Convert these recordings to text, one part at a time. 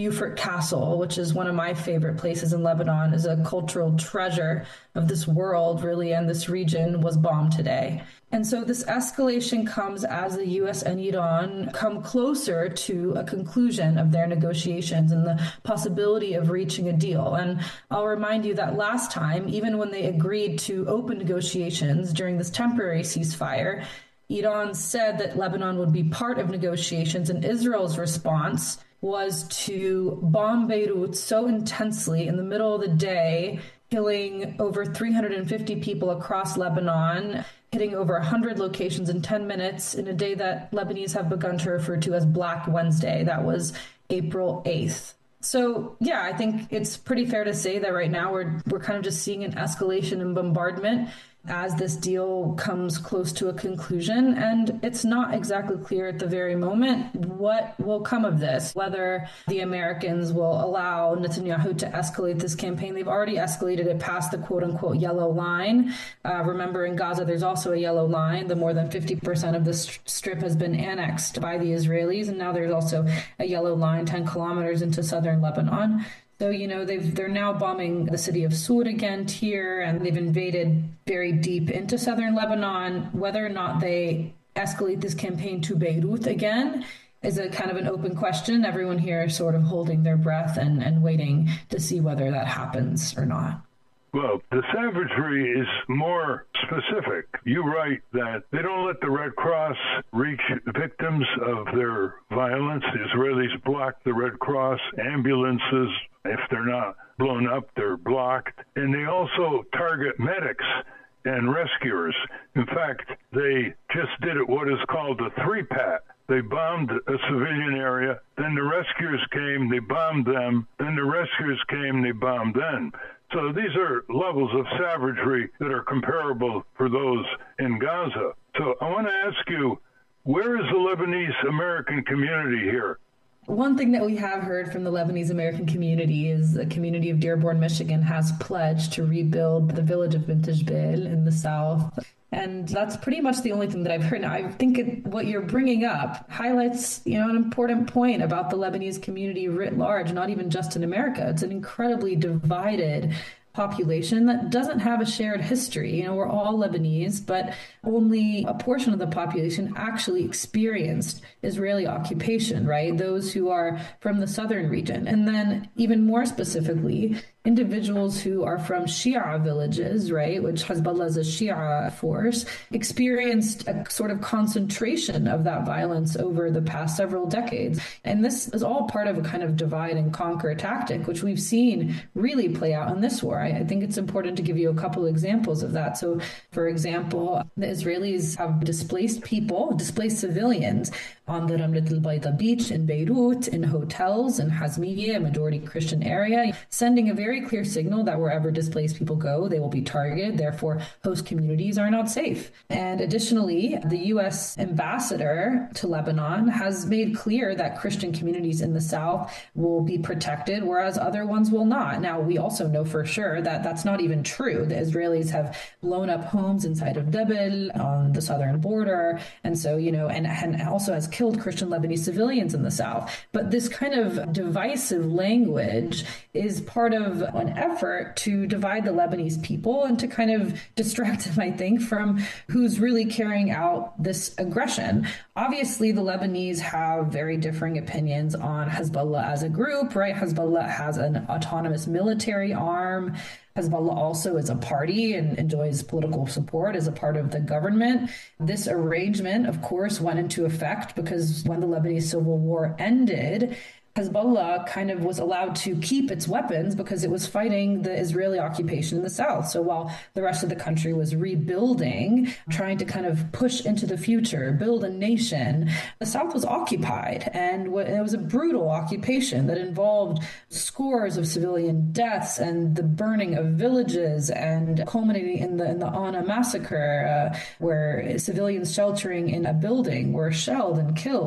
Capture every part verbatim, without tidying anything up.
Beaufort Castle, which is one of my favorite places in Lebanon, is a cultural treasure of this world, really, and this region was bombed today. And so this escalation comes as the U S and Iran come closer to a conclusion of their negotiations and the possibility of reaching a deal. And I'll remind you that last time, even when they agreed to open negotiations during this temporary ceasefire, Iran said that Lebanon would be part of negotiations, and Israel's response was to bomb Beirut so intensely in the middle of the day, killing over three hundred fifty people across Lebanon, hitting over one hundred locations in ten minutes in a day that Lebanese have begun to refer to as Black Wednesday. That was April eighth. So, yeah, I think it's pretty fair to say that right now we're we're kind of just seeing an escalation in bombardment as this deal comes close to a conclusion. And it's not exactly clear at the very moment what will come of this, whether the Americans will allow Netanyahu to escalate this campaign. They've already escalated it past the quote unquote yellow line. Uh, remember, in Gaza, there's also a yellow line. The more than fifty percent of the strip has been annexed by the Israelis. And now there's also a yellow line ten kilometers into southern Lebanon. So, you know, they've, they're now bombing the city of Sur again, Tyre, and they've invaded very deep into southern Lebanon. Whether or not they escalate this campaign to Beirut again is a kind of an open question. Everyone here is sort of holding their breath and, and waiting to see whether that happens or not. Well, the savagery is more specific. You write that they don't let the Red Cross reach victims of their violence. The Israelis block the Red Cross ambulances. If they're not blown up, they're blocked. And they also target medics and rescuers. In fact, they just did it what is called a three-pat. They bombed a civilian area, then the rescuers came, they bombed them, then the rescuers came, they bombed them. So these are levels of savagery that are comparable for those in Gaza. So I want to ask you, where is the Lebanese American community here? One thing that we have heard from the Lebanese American community is the community of Dearborn, Michigan has pledged to rebuild the village of Bint Jbeil in the south. And that's pretty much the only thing that I've heard. Now, I think it, what you're bringing up highlights, you know, an important point about the Lebanese community writ large, not even just in America. It's an incredibly divided population that doesn't have a shared history. You know, we're all Lebanese, but only a portion of the population actually experienced Israeli occupation, right? Those who are from the southern region. And then even more specifically, individuals who are from Shia villages, right, which Hezbollah is a Shia force, experienced a sort of concentration of that violence over the past several decades. And this is all part of a kind of divide and conquer tactic, which we've seen really play out in this war. I, I think it's important to give you a couple examples of that. So, for example, the Israelis have displaced people, displaced civilians on the Ramlet al-Bayda beach in Beirut, in hotels in Hazmiya, a majority Christian area, sending a very clear signal that wherever displaced people go, they will be targeted. Therefore, host communities are not safe. And additionally, the U S ambassador to Lebanon has made clear that Christian communities in the south will be protected, whereas other ones will not. Now, we also know for sure that that's not even true. The Israelis have blown up homes inside of Debil on the southern border. And so, you know, and, and also has killed Christian Lebanese civilians in the south. But this kind of divisive language is part of an effort to divide the Lebanese people and to kind of distract them, I think, from who's really carrying out this aggression. Obviously, the Lebanese have very differing opinions on Hezbollah as a group, right? Hezbollah has an autonomous military arm. Hezbollah also is a party and enjoys political support as a part of the government. This arrangement, of course, went into effect because when the Lebanese civil war ended, Hezbollah kind of was allowed to keep its weapons because it was fighting the Israeli occupation in the south. So while the rest of the country was rebuilding, trying to kind of push into the future, build a nation, the south was occupied. And it was a brutal occupation that involved scores of civilian deaths and the burning of villages and culminating in the, in the Anna massacre, uh, where civilians sheltering in a building were shelled and killed.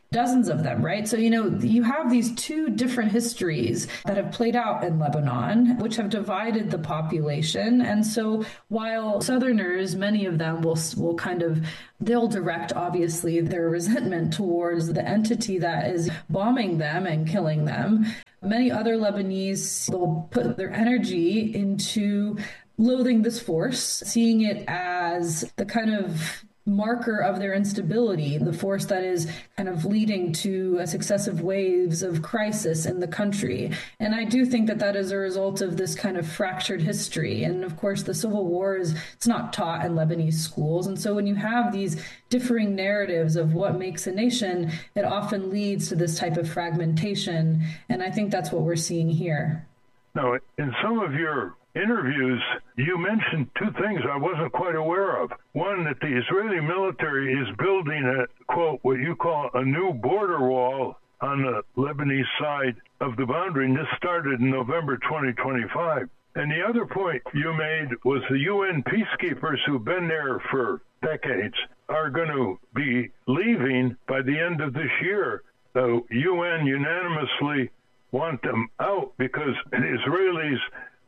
dozens of them, right? So, you know, you have these two different histories that have played out in Lebanon, which have divided the population. And so while Southerners, many of them will, will kind of, they'll direct, obviously, their resentment towards the entity that is bombing them and killing them. Many other Lebanese will put their energy into loathing this force, seeing it as the kind of marker of their instability, the force that is kind of leading to successive waves of crisis in the country. And I do think that that is a result of this kind of fractured history. And of course, the Civil War is, it's not taught in Lebanese schools. And so when you have these differing narratives of what makes a nation, it often leads to this type of fragmentation. And I think that's what we're seeing here. Now, in some of your interviews, you mentioned two things I wasn't quite aware of. One, that the Israeli military is building a, quote, what you call a new border wall on the Lebanese side of the boundary, and this started in November twenty twenty-five. And the other point you made was the U N peacekeepers who've been there for decades are going to be leaving by the end of this year. The U N unanimously want them out because the Israelis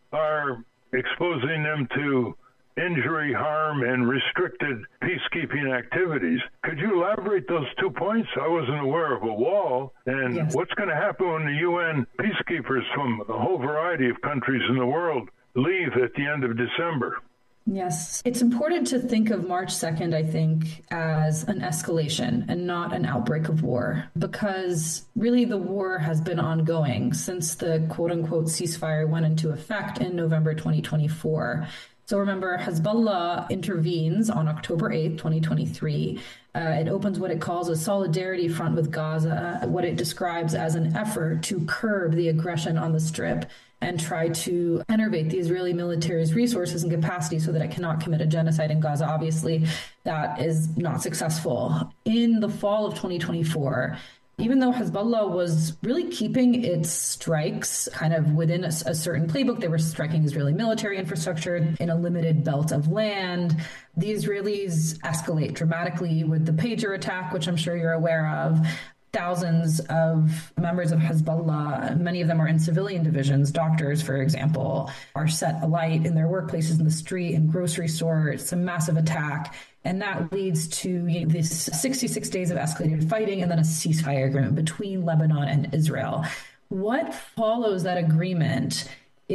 are exposing them to injury, harm, and restricted peacekeeping activities. Could you elaborate those two points? I wasn't aware of a wall. And yes. What's going to happen when the U N peacekeepers from a whole variety of countries in the world leave at the end of December? Yes. It's important to think of March second, I think, as an escalation and not an outbreak of war, because really the war has been ongoing since the quote unquote ceasefire went into effect in November twenty twenty-four. So remember, Hezbollah intervenes on October eighth, twenty twenty-three. Uh, it opens what it calls a solidarity front with Gaza, what it describes as an effort to curb the aggression on the Strip and try to enervate the Israeli military's resources and capacity so that it cannot commit a genocide in Gaza. Obviously, that is not successful. In the fall of twenty twenty-four, even though Hezbollah was really keeping its strikes kind of within a, a certain playbook, they were striking Israeli military infrastructure in a limited belt of land. The Israelis escalate dramatically with the pager attack, which I'm sure you're aware of. Thousands of members of Hezbollah, many of them are in civilian divisions, doctors, for example, are set alight in their workplaces, in the street, in grocery stores. It's a massive attack. And that leads to you know, this sixty-six days of escalated fighting and then a ceasefire agreement between Lebanon and Israel. What follows that agreement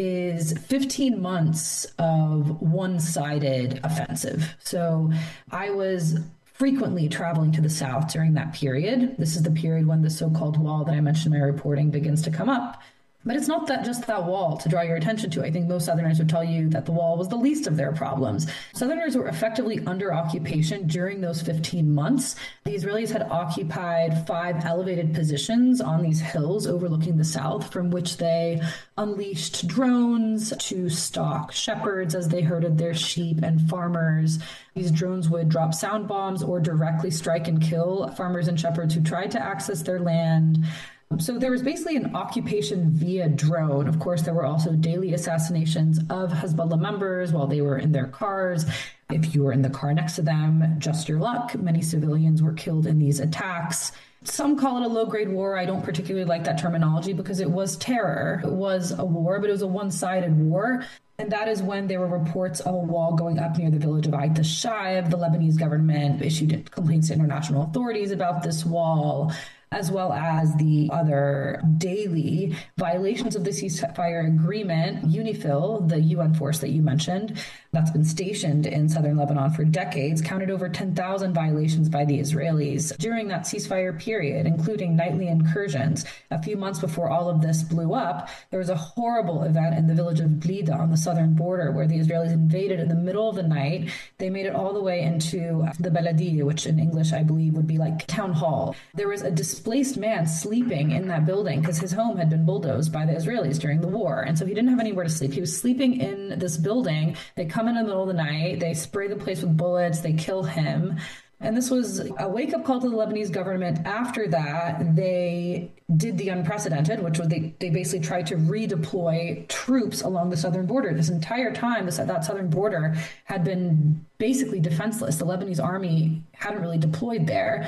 is fifteen months of one-sided offensive. So I was frequently traveling to the south during that period. This is the period when the so-called wall that I mentioned in my reporting begins to come up. But it's not that just that wall to draw your attention to. I think most Southerners would tell you that the wall was the least of their problems. Southerners were effectively under occupation during those fifteen months. The Israelis had occupied five elevated positions on these hills overlooking the south, from which they unleashed drones to stalk shepherds as they herded their sheep and farmers. These drones would drop sound bombs or directly strike and kill farmers and shepherds who tried to access their land. So there was basically an occupation via drone. Of course, there were also daily assassinations of Hezbollah members while they were in their cars. If you were in the car next to them, just your luck. Many civilians were killed in these attacks. Some call it a low-grade war. I don't particularly like that terminology because it was terror. It was a war, but it was a one-sided war. And that is when there were reports of a wall going up near the village of Ait Shaib. The Lebanese government issued complaints to international authorities about this wall, as well as the other daily violations of the ceasefire agreement. UNIFIL, the U N force that you mentioned, that's been stationed in southern Lebanon for decades, counted over ten thousand violations by the Israelis during that ceasefire period, including nightly incursions. A few months before all of this blew up, there was a horrible event in the village of Blida on the southern border where the Israelis invaded in the middle of the night. They made it all the way into the Baladi, which in English I believe would be like town hall. There was a displaced man sleeping in that building because his home had been bulldozed by the Israelis during the war. And so he didn't have anywhere to sleep. He was sleeping in this building. They come in the middle of the night. They spray the place with bullets. They kill him. And this was a wake-up call to the Lebanese government. After that, they did the unprecedented, which was they, they basically tried to redeploy troops along the southern border. This entire time, this, that southern border had been basically defenseless. The Lebanese army hadn't really deployed there.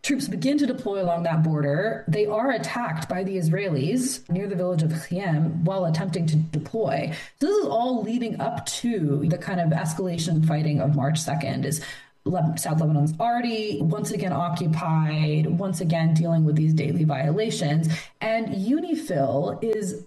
troops begin to deploy along that border, they are attacked by the Israelis near the village of Chiem while attempting to deploy. So this is all leading up to the kind of escalation fighting of March second. Is South Lebanon's already once again occupied, once again dealing with these daily violations, and UNIFIL is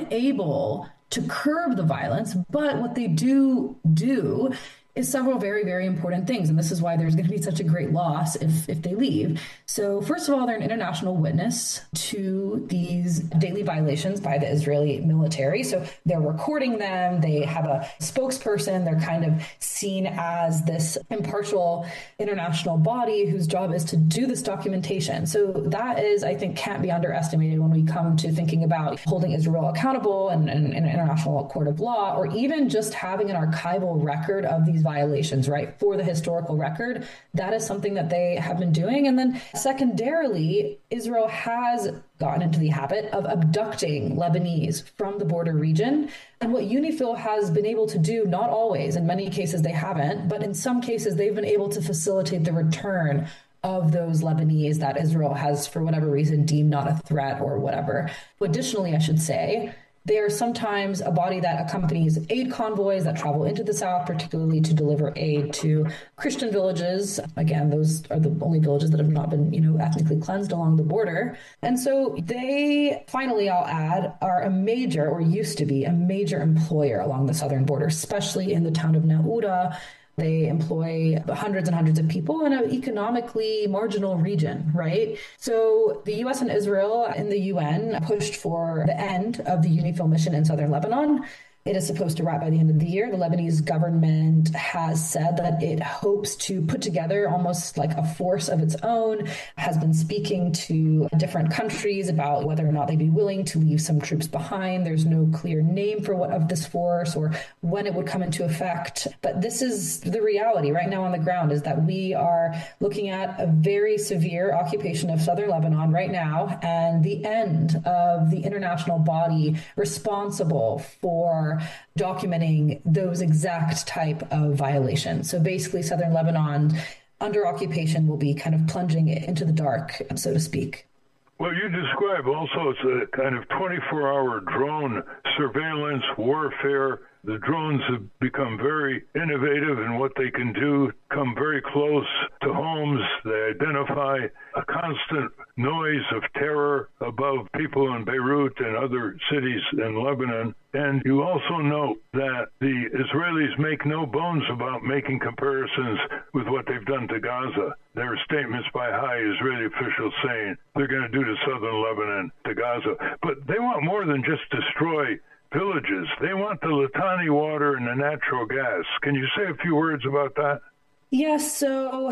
unable to curb the violence, but what they do do is several very, very important things. And this is why there's going to be such a great loss if, if they leave. So first of all, they're an international witness to these daily violations by the Israeli military. So they're recording them. They have a spokesperson. They're kind of seen as this impartial international body whose job is to do this documentation. So that is, I think, can't be underestimated when we come to thinking about holding Israel accountable and an international court of law, or even just having an archival record of these violations, right, for the historical record. That is something that they have been doing. And then secondarily, Israel has gotten into the habit of abducting Lebanese from the border region. And what UNIFIL has been able to do, not always, in many cases they haven't, but in some cases they've been able to facilitate the return of those Lebanese that Israel has, for whatever reason, deemed not a threat or whatever. Additionally, I should say, they are sometimes a body that accompanies aid convoys that travel into the south, particularly to deliver aid to Christian villages. Again, those are the only villages that have not been, you know, ethnically cleansed along the border. And so they, finally, I'll add, are a major, or used to be a major employer along the southern border, especially in the town of Naura. They employ hundreds and hundreds of people in an economically marginal region, right? So the U S and Israel in the U N pushed for the end of the UNIFIL mission in southern Lebanon. It is supposed to wrap by the end of the year. The Lebanese government has said that it hopes to put together almost like a force of its own, has been speaking to different countries about whether or not they'd be willing to leave some troops behind. There's no clear name for what of this force or when it would come into effect. But this is the reality right now on the ground, is that we are looking at a very severe occupation of southern Lebanon right now, and the end of the international body responsible for documenting those exact type of violations. So basically, southern Lebanon under occupation will be kind of plunging into the dark, so to speak. Well, you describe also it's a kind of twenty-four hour drone surveillance warfare. The drones have become very innovative in what they can do, come very close to homes. They identify a constant noise of terror above people in Beirut and other cities in Lebanon. And you also note that the Israelis make no bones about making comparisons with what they've done to Gaza. There are statements by high Israeli officials saying they're going to do to southern Lebanon, to Gaza. But they want more than just destroy villages. They want the Litani water and the natural gas. Can you say a few words about that? Yes, so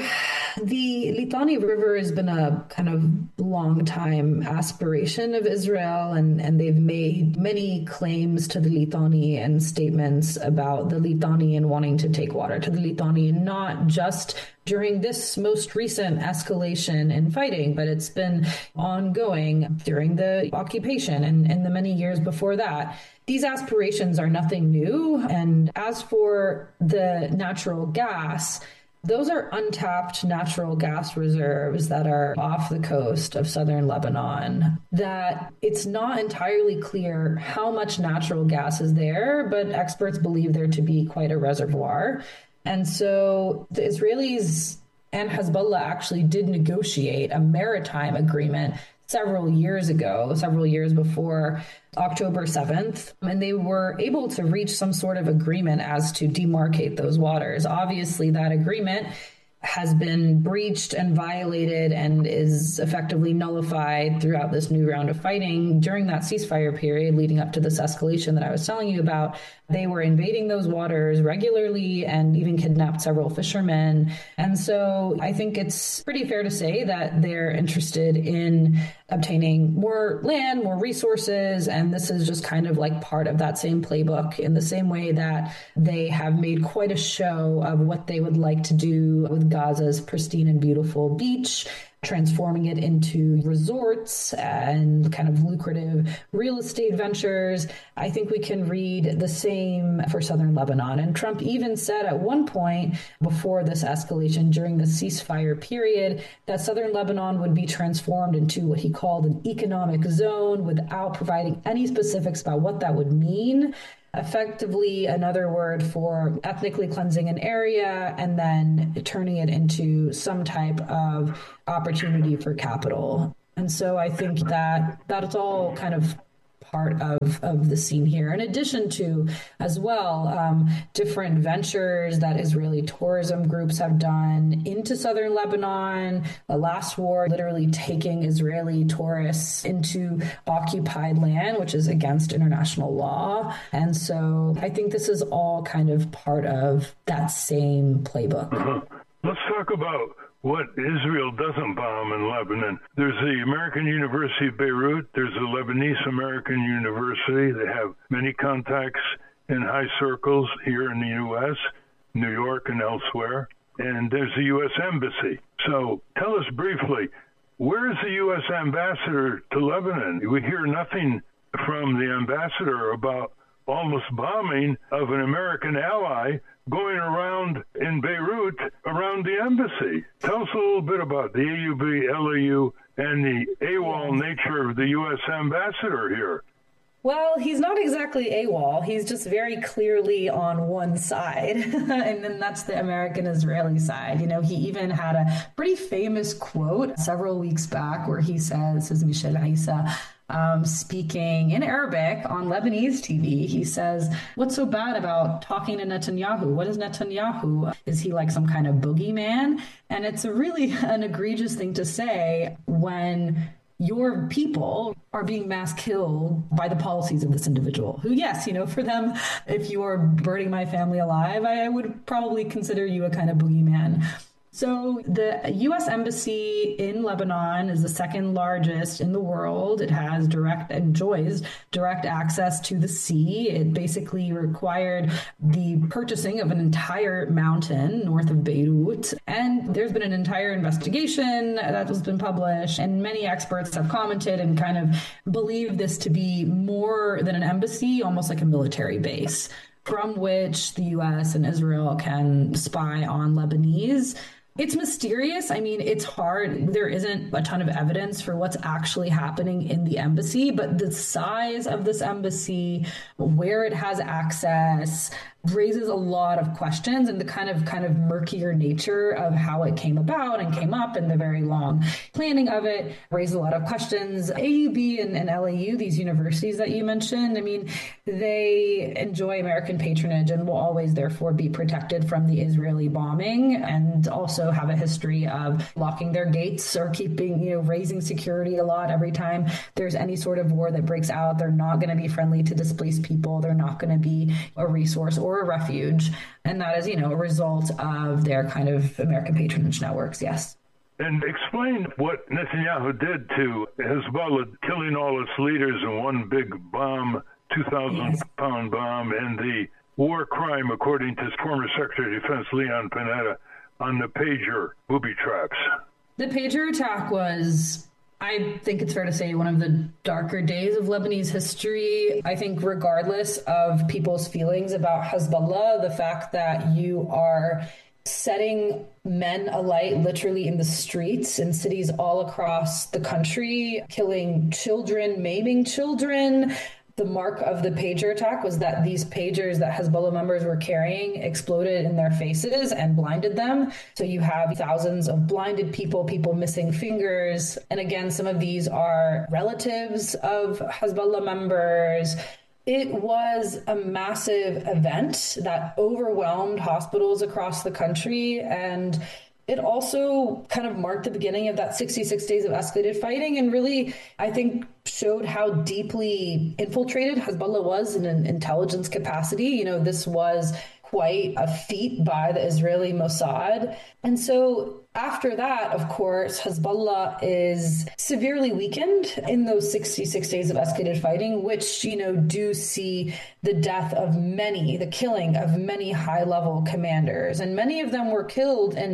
the Litani River has been a kind of long time aspiration of Israel, and, and they've made many claims to the Litani and statements about the Litani and wanting to take water to the Litani, and not just during this most recent escalation in fighting, but it's been ongoing during the occupation and, and the many years before that. These aspirations are nothing new. And as for the natural gas, those are untapped natural gas reserves that are off the coast of southern Lebanon, that it's not entirely clear how much natural gas is there, but experts believe there to be quite a reservoir. And so the Israelis and Hezbollah actually did negotiate a maritime agreement several years ago, several years before October seventh, and they were able to reach some sort of agreement as to demarcate those waters. Obviously, that agreement has been breached and violated and is effectively nullified throughout this new round of fighting. During that ceasefire period leading up to this escalation that I was telling you about, they were invading those waters regularly and even kidnapped several fishermen. And so I think it's pretty fair to say that they're interested in obtaining more land, more resources. And this is just kind of like part of that same playbook, in the same way that they have made quite a show of what they would like to do with Gaza's pristine and beautiful beach. transforming it into resorts and kind of lucrative real estate ventures. I think we can read the same for southern Lebanon. And Trump even said at one point before this escalation during the ceasefire period that southern Lebanon would be transformed into what he called an economic zone without providing any specifics about what that would mean. Effectively, another word for ethnically cleansing an area and then turning it into some type of opportunity for capital. And so I think that that's all kind of part of, of the scene here, in addition to, as well, um, different ventures that Israeli tourism groups have done into southern Lebanon. The last war, literally taking Israeli tourists into occupied land, which is against international law. And so I think this is all kind of part of that same playbook. Uh-huh. Let's talk about what Israel doesn't bomb in Lebanon. There's the American University of Beirut. There's the Lebanese American University. They have many contacts in high circles here in the U S, New York and elsewhere. And there's the U S Embassy. So tell us briefly, where is the U S ambassador to Lebanon? We hear nothing from the ambassador about almost bombing of an American ally going around in Beirut around the embassy. Tell us a little bit about the A U B, L A U, and the AWOL nature of the U S ambassador here. Well, he's not exactly AWOL. He's just very clearly on one side. And then that's the American-Israeli side. You know, he even had a pretty famous quote several weeks back where he says, this is Michel Issa, um, speaking in Arabic on Lebanese T V. He says, what's so bad about talking to Netanyahu? What is Netanyahu? Is he like some kind of boogeyman? And it's a really an egregious thing to say when your people are being mass killed by the policies of this individual who, yes, you know, for them, if you are burning my family alive, I would probably consider you a kind of boogeyman. So the U S Embassy in Lebanon is the second largest in the world. It has direct, enjoys direct access to the sea. It basically required the purchasing of an entire mountain north of Beirut. And there's been an entire investigation that has been published, and many experts have commented and kind of believe this to be more than an embassy, almost like a military base, from which the U S and Israel can spy on Lebanese. It's mysterious. I mean, it's hard. There isn't a ton of evidence for what's actually happening in the embassy, but the size of this embassy, where it has access, raises a lot of questions, and the kind of kind of murkier nature of how it came about and came up and the very long planning of it raised a lot of questions. A U B and, and L A U, these universities that you mentioned, I mean, they enjoy American patronage and will always therefore be protected from the Israeli bombing, and also have a history of locking their gates or keeping, you know, raising security a lot every time there's any sort of war that breaks out. They're not going to be friendly to displaced people. They're not going to be a resource or a refuge. And that is, you know, a result of their kind of American patronage networks. Yes. And explain what Netanyahu did to Hezbollah, killing all its leaders in one big bomb, two thousand pound bomb, and the war crime, according to former Secretary of Defense Leon Panetta, on the pager booby traps. The pager attack was, I think it's fair to say, one of the darker days of Lebanese history. I think regardless of people's feelings about Hezbollah, the fact that you are setting men alight literally in the streets in cities all across the country, killing children, maiming children. The mark of the pager attack was that these pagers that Hezbollah members were carrying exploded in their faces and blinded them. So you have thousands of blinded people, people missing fingers. And again, some of these are relatives of Hezbollah members. It was a massive event that overwhelmed hospitals across the country, and it also kind of marked the beginning of that sixty-six days of escalated fighting, and really, I think, showed how deeply infiltrated Hezbollah was in an intelligence capacity. You know, this was quite a feat by the Israeli Mossad. And so after that, of course, Hezbollah is severely weakened in those sixty-six days of escalated fighting, which, you know, do see the death of many, the killing of many high-level commanders. And many of them were killed in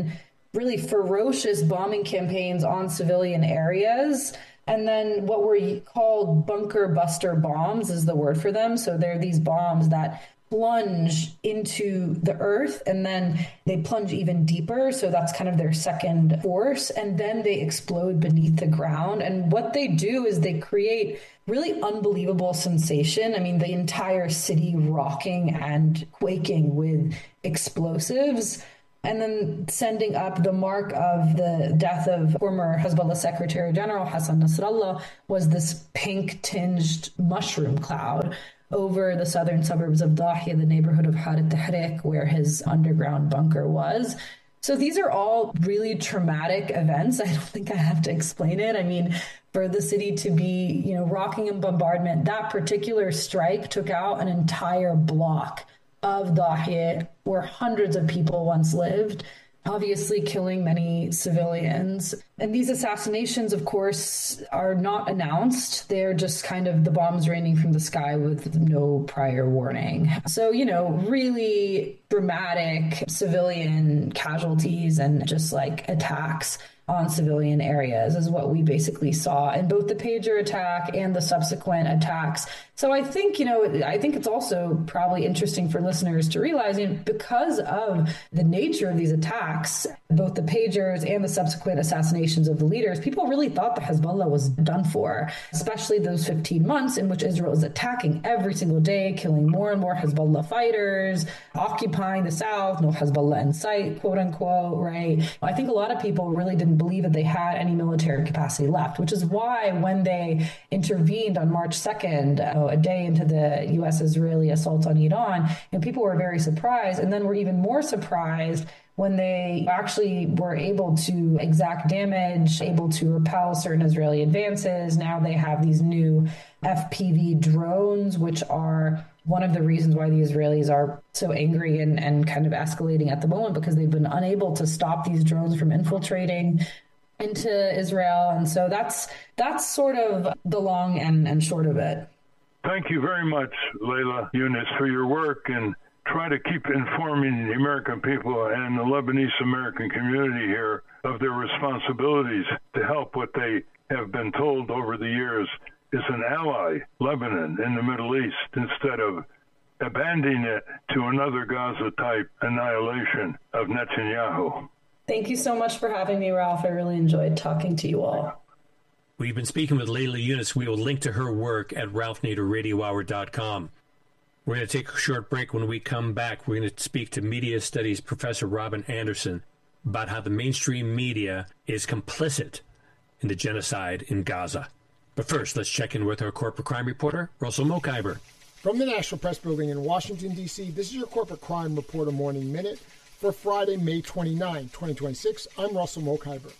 really ferocious bombing campaigns on civilian areas. And then what were called bunker buster bombs is the word for them. So they're these bombs that plunge into the earth and then they plunge even deeper. So that's kind of their second force. And then they explode beneath the ground. And what they do is they create really unbelievable sensation. I mean, the entire city rocking and quaking with explosives. And then sending up the mark of the death of former Hezbollah Secretary General Hassan Nasrallah was this pink-tinged mushroom cloud over the southern suburbs of Dahia, the neighborhood of Har al-Tahrik, where his underground bunker was. So these are all really traumatic events. I don't think I have to explain it. I mean, for the city to be, you know, rocking in bombardment, that particular strike took out an entire block of Dahia, where hundreds of people once lived, obviously killing many civilians. And these assassinations, of course, are not announced. They're just kind of the bombs raining from the sky with no prior warning. So, you know, really dramatic civilian casualties and just like attacks on civilian areas is what we basically saw in both the pager attack and the subsequent attacks. So I think, you know, I think it's also probably interesting for listeners to realize, you know, because of the nature of these attacks, both the pagers and the subsequent assassinations of the leaders, people really thought the Hezbollah was done for, especially those fifteen months in which Israel is attacking every single day, killing more and more Hezbollah fighters, occupying the south, no Hezbollah in sight, quote unquote, right? I think a lot of people really didn't believe that they had any military capacity left, which is why when they intervened on March second, uh, a day into the U S-Israeli assault on Iran, and people were very surprised, and then were even more surprised when they actually were able to exact damage, able to repel certain Israeli advances. Now they have these new F P V drones, which are one of the reasons why the Israelis are so angry and, and kind of escalating at the moment, because they've been unable to stop these drones from infiltrating into Israel. And so that's that's sort of the long and, and short of it. Thank you very much, Layla Yunus, for your work, and try to keep informing the American people and the Lebanese American community here of their responsibilities to help what they have been told over the years is an ally, Lebanon, in the Middle East, instead of abandoning it to another Gaza-type annihilation of Netanyahu. Thank you so much for having me, Ralph. I really enjoyed talking to you all. We've been speaking with Layla Yunus. We will link to her work at ralph nader radio hour dot com. We're going to take a short break. When we come back, we're going to speak to media studies professor Robin Anderson about how the mainstream media is complicit in the genocide in Gaza. But first, let's check in with our corporate crime reporter, Russell Mokhiber. From the National Press Building in Washington, D C, this is your Corporate Crime Reporter Morning Minute for Friday, May twenty-ninth, twenty twenty-six. I'm Russell Mokhiber.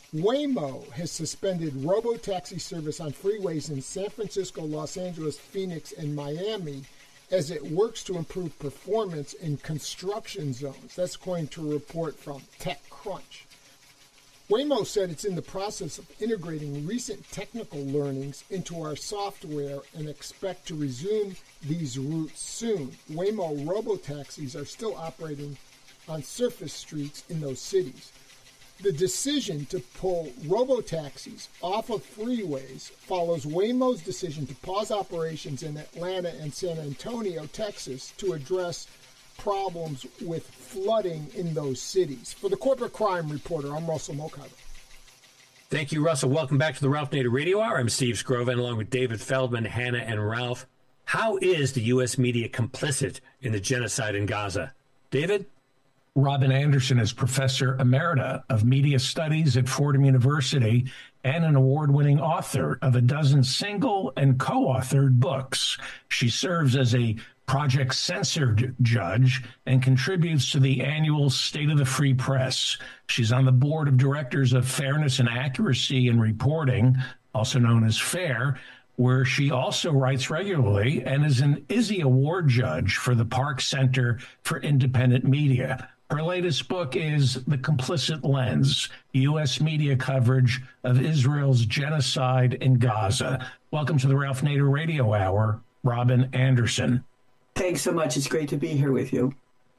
Waymo has suspended robo-taxi service on freeways in San Francisco, Los Angeles, Phoenix, and Miami as it works to improve performance in construction zones. That's according to a report from TechCrunch. Waymo said it's in the process of integrating recent technical learnings into our software and expect to resume these routes soon. Waymo robo-taxis are still operating on surface streets in those cities. The decision to pull robo-taxis off of freeways follows Waymo's decision to pause operations in Atlanta and San Antonio, Texas, to address problems with flooding in those cities. For the Corporate Crime Reporter, I'm Russell Mokhiber. Thank you, Russell. Welcome back to the Ralph Nader Radio Hour. I'm Steve Scroven, along with David Feldman, Hannah, and Ralph. How is the U S media complicit in the genocide in Gaza? David? Robin Anderson is Professor Emerita of Media Studies at Fordham University and an award-winning author of a dozen single and co-authored books. She serves as a Project Censored judge and contributes to the annual State of the Free Press. She's on the board of directors of Fairness and Accuracy in Reporting, also known as FAIR, where she also writes regularly, and is an Izzy Award judge for the Park Center for Independent Media. Her latest book is The Complicit Lens, U S media coverage of Israel's genocide in Gaza. Welcome to the Ralph Nader Radio Hour, Robin Anderson. Thanks so much. It's great to be here with you.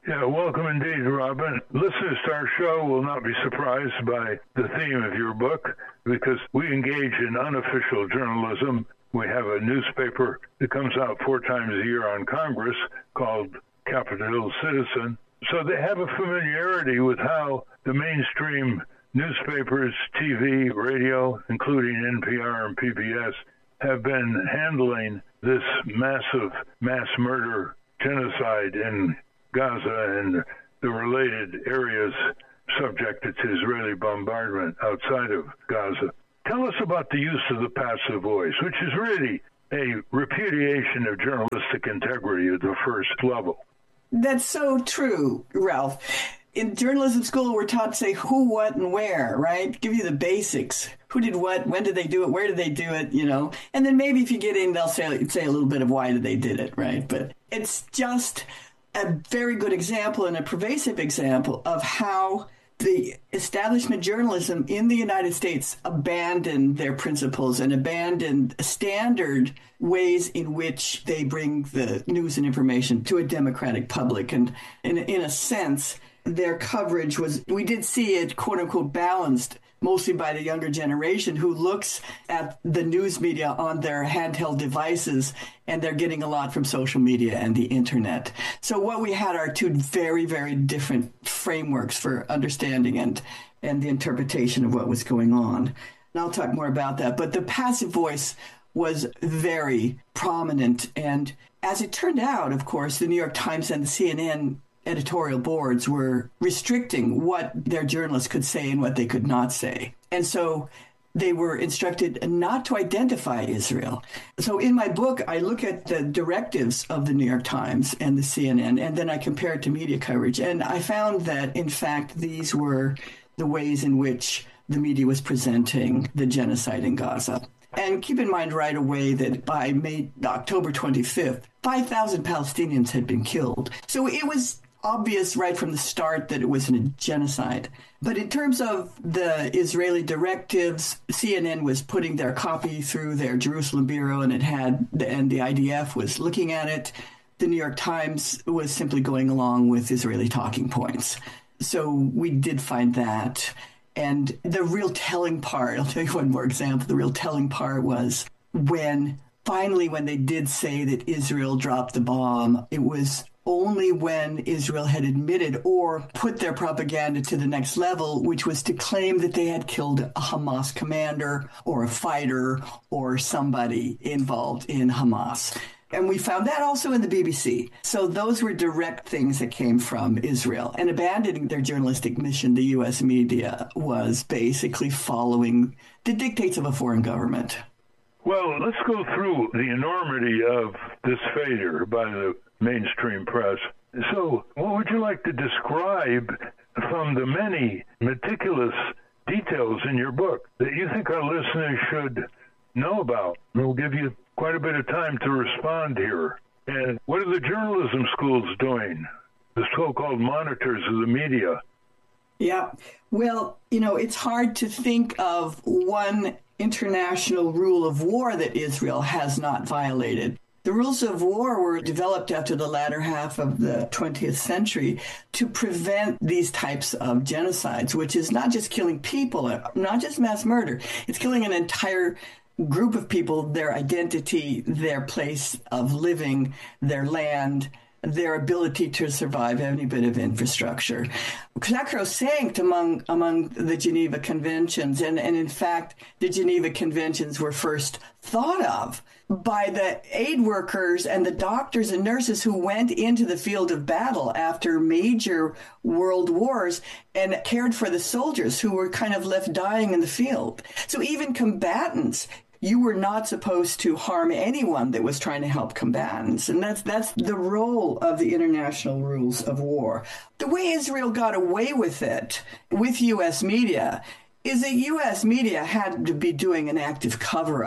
Yeah, welcome indeed, Robin. Listeners to our show will not be surprised by the theme of your book because we engage in unofficial journalism. We have a newspaper that comes out four times a year on Congress called Capitol Hill Citizen. So they have a familiarity with how the mainstream newspapers, T V, radio, including N P R and P B S, have been handling this massive mass murder genocide in Gaza and the related areas subjected to Israeli bombardment outside of Gaza. Tell us about the use of the passive voice, which is really a repudiation of journalistic integrity at the first level. That's so true, Ralph. In journalism school, we're taught to say who, what, and where, right? Give you the basics. Who did what? When did they do it? Where did they do it? You know, and then maybe if you get in, they'll say, say a little bit of why did they did it, right? But it's just a very good example and a pervasive example of how the establishment journalism in the United States abandoned their principles and abandoned standard ways in which they bring the news and information to a democratic public. And in, in a sense, their coverage was, we did see it, quote unquote, balanced mostly by the younger generation who looks at the news media on their handheld devices, and they're getting a lot from social media and the internet. So what we had are two very, very different frameworks for understanding and, and the interpretation of what was going on. And I'll talk more about that. But the passive voice was very prominent. And as it turned out, of course, the New York Times and the C N N editorial boards were restricting what their journalists could say and what they could not say. And so they were instructed not to identify Israel. So in my book, I look at the directives of the New York Times and the C N N, and then I compare it to media coverage. And I found that, in fact, these were the ways in which the media was presenting the genocide in Gaza. And keep in mind right away that by May, October twenty-fifth, five thousand Palestinians had been killed. So it was obvious right from the start that it was a genocide. But in terms of the Israeli directives, C N N was putting their copy through their Jerusalem bureau, and it had, and the I D F was looking at it. The New York Times was simply going along with Israeli talking points. So we did find that. And the real telling part, I'll tell you one more example, the real telling part was when finally, when they did say that Israel dropped the bomb, it was only when Israel had admitted or put their propaganda to the next level, which was to claim that they had killed a Hamas commander or a fighter or somebody involved in Hamas. And we found that also in the B B C. So those were direct things that came from Israel. And abandoning their journalistic mission, the U S media was basically following the dictates of a foreign government. Well, let's go through the enormity of this failure by the mainstream press. So what would you like to describe from the many meticulous details in your book that you think our listeners should know about? We'll give you quite a bit of time to respond here. And what are the journalism schools doing, the so-called monitors of the media? Yeah, well, you know, it's hard to think of one international rule of war that Israel has not violated. The rules of war were developed after the latter half of the twentieth century to prevent these types of genocides, which is not just killing people, not just mass murder. It's killing an entire group of people, their identity, their place of living, their land, their ability to survive any bit of infrastructure. Sacrosanct among among the Geneva Conventions, and, and in fact, the Geneva Conventions were first thought of by the aid workers and the doctors and nurses who went into the field of battle after major world wars and cared for the soldiers who were kind of left dying in the field. So even combatants, you were not supposed to harm anyone that was trying to help combatants. And that's that's the role of the international rules of war. The way Israel got away with it, with U S media, is that U S media had to be doing an active cover-up.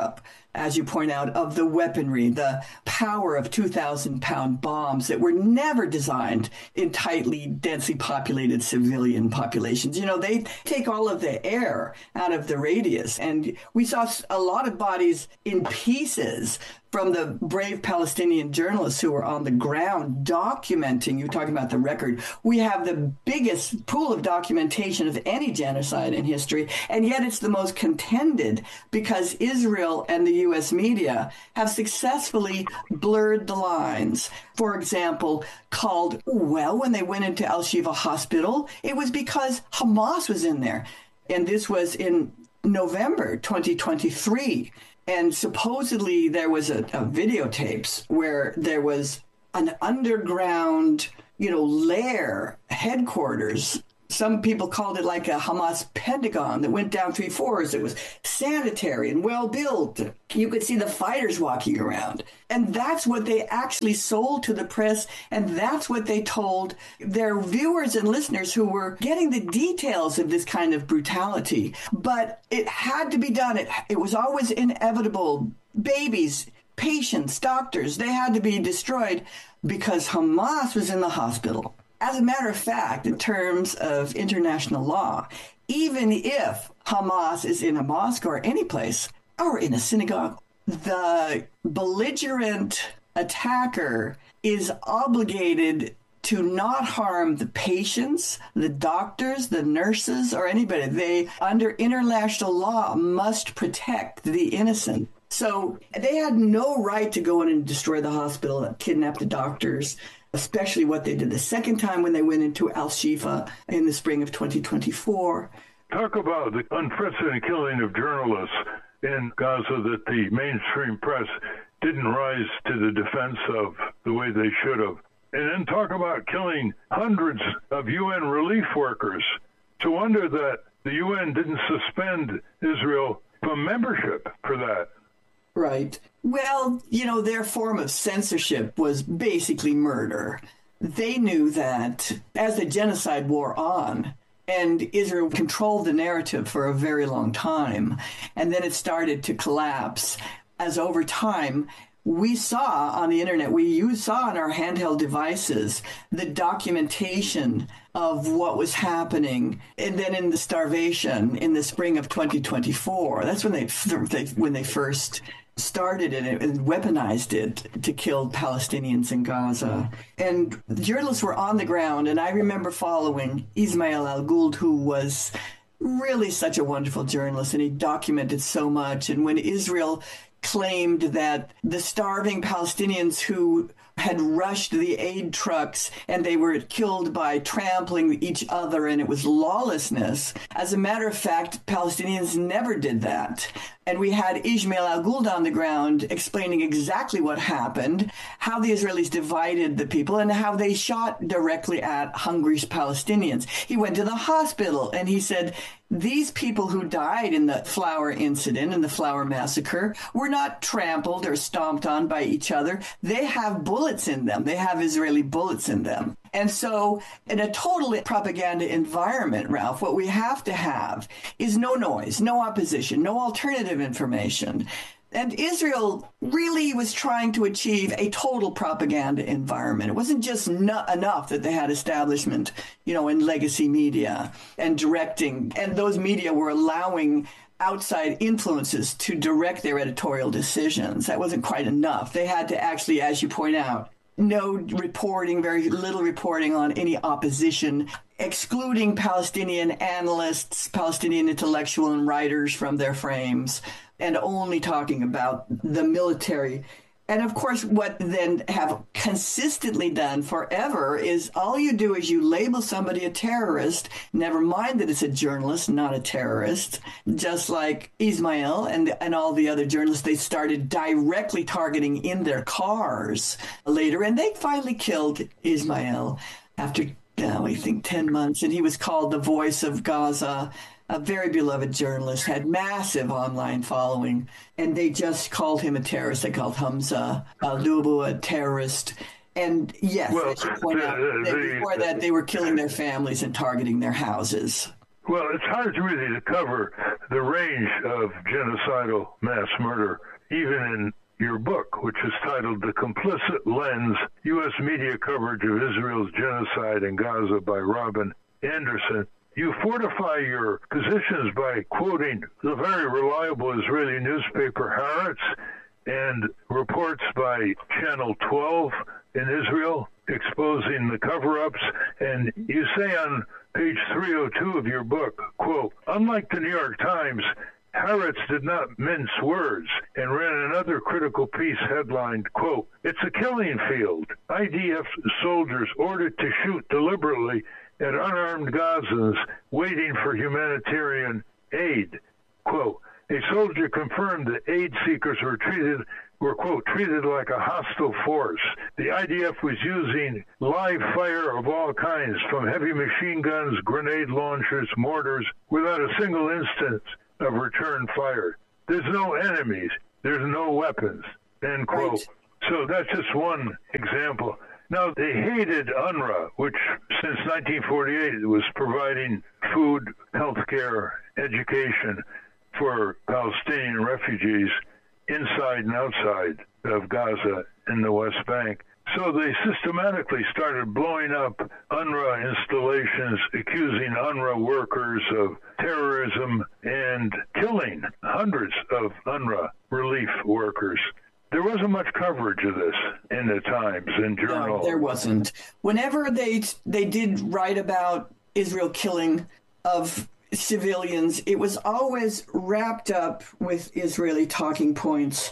as you point out, of the weaponry, the power of two thousand pound bombs that were never designed in tightly, densely populated civilian populations. You know, they take all of the air out of the radius. And we saw a lot of bodies in pieces from the brave Palestinian journalists who were on the ground documenting. You're talking about the record. We have the biggest pool of documentation of any genocide in history, and yet it's the most contended because Israel and the U S media have successfully blurred the lines. For example, called, well, when they went into Al-Shifa Hospital, it was because Hamas was in there. And this was in November twenty twenty-three. And supposedly there was a, a videotapes where there was an underground, you know, lair headquarters. Some people called it like a Hamas Pentagon that went down three floors. It was sanitary and well built. You could see the fighters walking around. And that's what they actually sold to the press. And that's what they told their viewers and listeners who were getting the details of this kind of brutality. But it had to be done. It, it was always inevitable. Babies, patients, doctors, they had to be destroyed because Hamas was in the hospital. As a matter of fact, in terms of international law, even if Hamas is in a mosque or any place, or in a synagogue, the belligerent attacker is obligated to not harm the patients, the doctors, the nurses, or anybody. They, under international law, must protect the innocent. So they had no right to go in and destroy the hospital and kidnap the doctors, especially what they did the second time when they went into Al-Shifa in the spring of twenty twenty-four. Talk about the unprecedented killing of journalists in Gaza that the mainstream press didn't rise to the defense of the way they should have. And then talk about killing hundreds of U N relief workers. It's a wonder that the U N didn't suspend Israel from membership for that. Right. Well, you know, their form of censorship was basically murder. They knew that as the genocide wore on, and Israel controlled the narrative for a very long time, and then it started to collapse as over time, we saw on the internet, we you saw on our handheld devices, the documentation of what was happening. And then in the starvation in the spring of twenty twenty-four, that's when they, they when they first started it and weaponized it to kill Palestinians in Gaza. And journalists were on the ground, and I remember following Ismail Al-Gould, who was really such a wonderful journalist, and he documented so much. And when Israel claimed that the starving Palestinians who had rushed the aid trucks and they were killed by trampling each other and it was lawlessness. As a matter of fact, Palestinians never did that. And we had Ismail Al-Gould on the ground explaining exactly what happened, how the Israelis divided the people, and how they shot directly at hungry Palestinians. He went to the hospital and he said, these people who died in the flower incident and the flower massacre were not trampled or stomped on by each other. They have bullets in them. They have Israeli bullets in them. And so in a total propaganda environment, Ralph, what we have to have is no noise, no opposition, no alternative information. And Israel really was trying to achieve a total propaganda environment. It wasn't just not enough that they had establishment, you know, in legacy media and directing. And those media were allowing outside influences to direct their editorial decisions. That wasn't quite enough. They had to actually, as you point out, no reporting, very little reporting on any opposition, excluding Palestinian analysts, Palestinian intellectual and writers from their frames, and only talking about the military. And of course, what then have consistently done forever is all you do is you label somebody a terrorist, never mind that it's a journalist, not a terrorist, just like Ismail and, and all the other journalists they started directly targeting in their cars later. And they finally killed Ismail after, uh, I think, ten months. And he was called the voice of Gaza. A very beloved journalist, had massive online following, and they just called him a terrorist. They called Hamza al-Dubu a terrorist. And yes, well, as you point out, the, before that, they were killing their families and targeting their houses. Well, it's hard really to cover the range of genocidal mass murder even in your book, which is titled The Complicit Lens, U S Media Coverage of Israel's Genocide in Gaza by Robin Anderson, you fortify your positions by quoting the very reliable Israeli newspaper Haaretz and reports by Channel twelve in Israel exposing the cover-ups. And you say on page three oh two of your book, quote, unlike the New York Times, Haaretz did not mince words and ran another critical piece headlined, quote, it's a killing field. I D F soldiers ordered to shoot deliberately at unarmed Gazans waiting for humanitarian aid. Quote, a soldier confirmed that aid seekers were treated were, quote, treated like a hostile force. The I D F was using live fire of all kinds, from heavy machine guns, grenade launchers, mortars, without a single instance of return fire. There's no enemies. There's no weapons, end quote. Right. So that's just one example. Now, they hated UNRWA, which since nineteen forty-eight was providing food, health care, education for Palestinian refugees inside and outside of Gaza in the West Bank. So they systematically started blowing up UNRWA installations, accusing UNRWA workers of terrorism and killing hundreds of UNRWA relief workers. There wasn't much coverage of this in the Times and Journal. No, there wasn't. Whenever they they did write about Israel killing of civilians, it was always wrapped up with Israeli talking points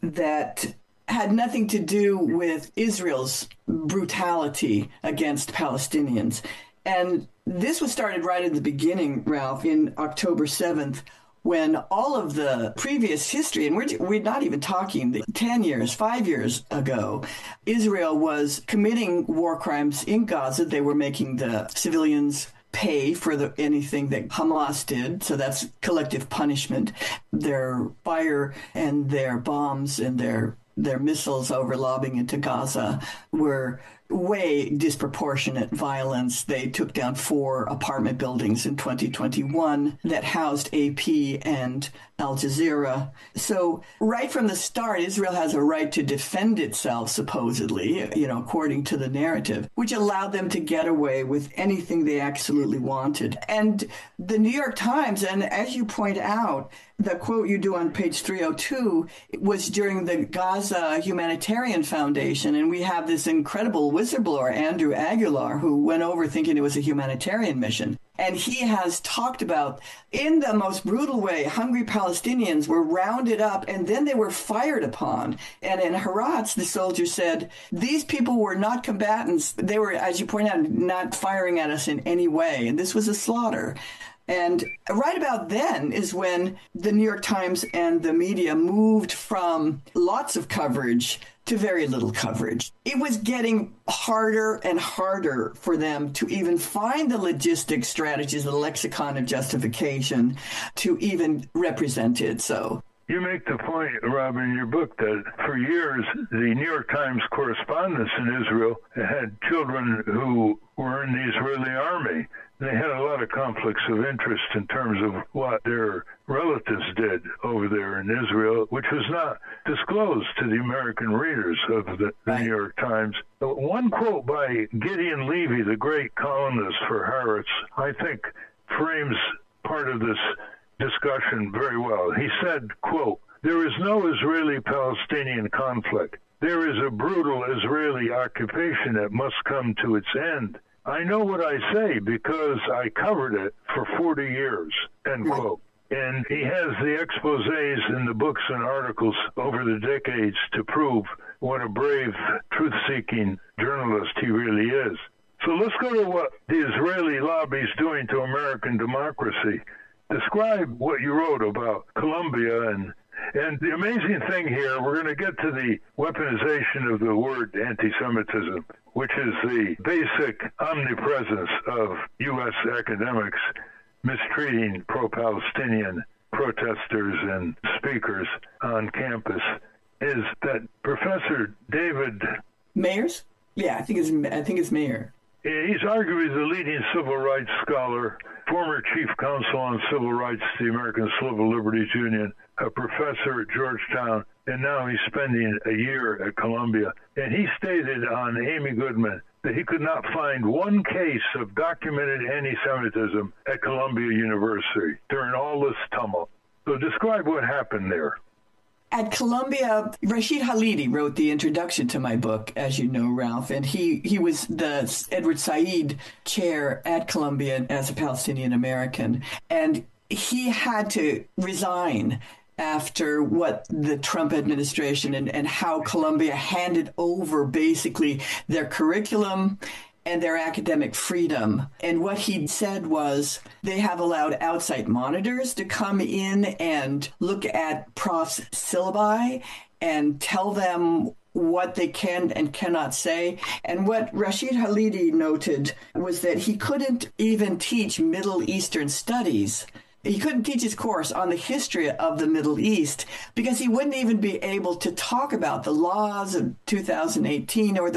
that had nothing to do with Israel's brutality against Palestinians. And this was started right at the beginning, Ralph, in October seventh, when all of the previous history, and we're, we're not even talking ten years, five years ago, Israel was committing war crimes in Gaza. They were making the civilians pay for the, anything that Hamas did. So that's collective punishment. Their fire and their bombs and their their missiles overlobbing into Gaza were way disproportionate violence. They took down four apartment buildings in twenty twenty-one that housed A P and Al Jazeera. So right from the start, Israel has a right to defend itself, supposedly, you know, according to the narrative, which allowed them to get away with anything they absolutely wanted. And the New York Times, and as you point out, the quote you do on page three oh two was during the Gaza Humanitarian Foundation, and we have this incredible whistleblower, Andrew Aguilar, who went over thinking it was a humanitarian mission. And he has talked about, in the most brutal way, hungry Palestinians were rounded up and then they were fired upon. And in Haaretz, the soldier said, these people were not combatants. They were, as you point out, not firing at us in any way. And this was a slaughter. And right about then is when the New York Times and the media moved from lots of coverage to very little coverage. It was getting harder and harder for them to even find the logistic strategies, the lexicon of justification to even represent it. So you make the point, Rob, in your book that for years the New York Times correspondents in Israel had children who were in the Israeli army. They had a lot of conflicts of interest in terms of what their relatives did over there in Israel, which was not disclosed to the American readers of the, the New York Times. One quote by Gideon Levy, the great columnist for Haaretz, I think frames part of this discussion very well. He said, quote, there is no Israeli-Palestinian conflict. There is a brutal Israeli occupation that must come to its end. I know what I say because I covered it for forty years, end quote. And he has the exposés in the books and articles over the decades to prove what a brave, truth-seeking journalist he really is. So let's go to what the Israeli lobby is doing to American democracy. Describe what you wrote about Colombia and And the amazing thing here, we're going to get to the weaponization of the word anti-Semitism, which is the basic omnipresence of U S academics mistreating pro-Palestinian protesters and speakers on campus, is that Professor David Mayers? Yeah, I think it's I think it's Mayer. He's arguably the leading civil rights scholar, former chief counsel on civil rights to the American Civil Liberties Union, a professor at Georgetown, and now he's spending a year at Columbia. And he stated on Amy Goodman that he could not find one case of documented anti-Semitism at Columbia University during all this tumult. So describe what happened there. At Columbia, Rashid Khalidi wrote the introduction to my book, as you know, Ralph, and he, he was the Edward Said chair at Columbia as a Palestinian American. And he had to resign after what the Trump administration and, and how Columbia handed over basically their curriculum and their academic freedom. And what he said was they have allowed outside monitors to come in and look at profs' syllabi and tell them what they can and cannot say. And what Rashid Khalidi noted was that he couldn't even teach Middle Eastern studies. He couldn't teach his course on the history of the Middle East because he wouldn't even be able to talk about the laws of two thousand eighteen or the